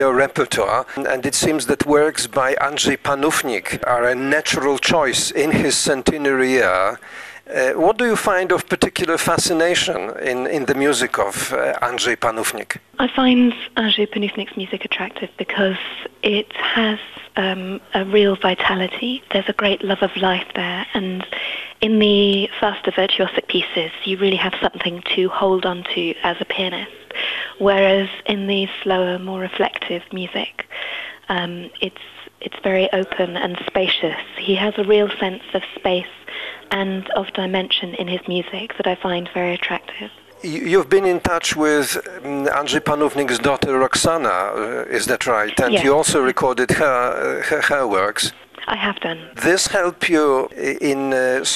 your repertoire, and it seems that works by Andrzej Panównik are a natural choice in his centenary year. What do you find of particular fascination in the music of Andrzej Panównik? I find Andrzej Panównik's music attractive because it has a real vitality. There's a great love of life there, and in the faster virtuosic pieces you really have something to hold on to as a pianist, whereas in the slower, more reflective music it's very open and spacious. He has a real sense of space and of dimension in his music that I find very attractive. You've been in touch with Andrzej Panównik's daughter Roxana, is that right? And yes. You also recorded her works. I have done. This helped you in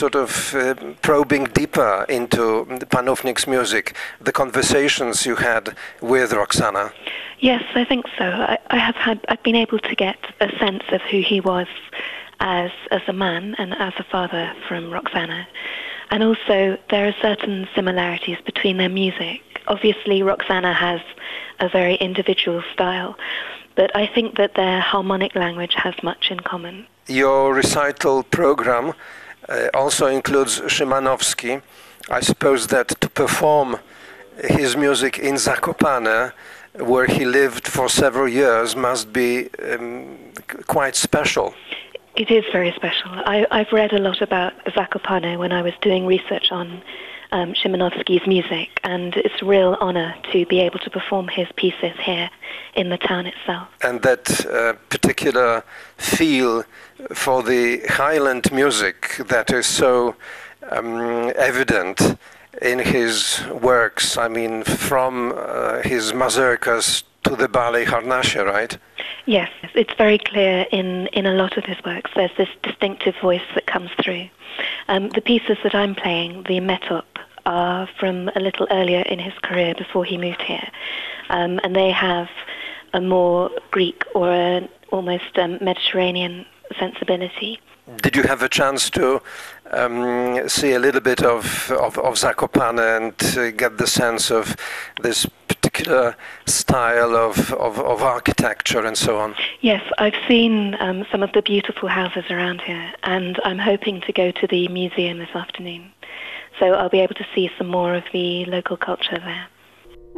probing deeper into Panównik's music, the conversations you had with Roxana? Yes, I think so. I've been able to get a sense of who he was as a man and as a father from Roxana. And also there are certain similarities between their music. Obviously Roxana has a very individual style, but I think that their harmonic language has much in common. Your recital program also includes Szymanowski. I suppose that to perform his music in Zakopane, where he lived for several years, must be quite special. It is very special. I've read a lot about Zakopane when I was doing research on Szymanowski's music, and it's a real honor to be able to perform his pieces here in the town itself. And that particular feel for the Highland music that is so evident in his works, I mean, from his mazurkas to the ballet Harnasie, right? Yes, it's very clear in a lot of his works. There's this distinctive voice that comes through. The pieces that I'm playing, the Metop, are from a little earlier in his career before he moved here. And they have a more Greek or an almost Mediterranean sensibility. Did you have a chance to see a little bit of Zakopane and get the sense of this particular style of architecture and so on? Yes, I've seen some of the beautiful houses around here, and I'm hoping to go to the museum this afternoon. So I'll be able to see some more of the local culture there.